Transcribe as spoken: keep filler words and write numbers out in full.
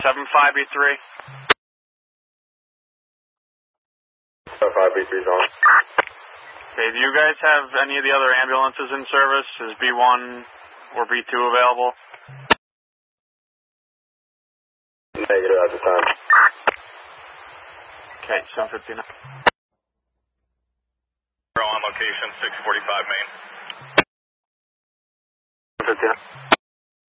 seven five B three. seven five B three is on. Okay, do you guys have any of the other ambulances in service? Is B one or B two available? Negative at the time. Okay, seven fifty-nine. On location, six forty-five Main. seven fifty-nine.